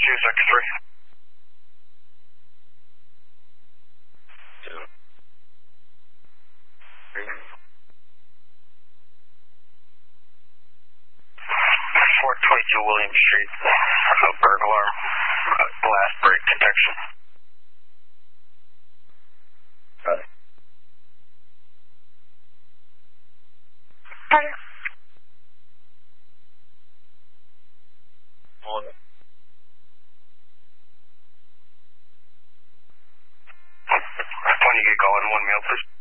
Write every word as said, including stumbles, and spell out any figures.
two, sector three. Two. Three. four twenty-two William Street, uh, burglar, uh, blast break detection. Got it. Okay. On it. When you get going, one meal, please.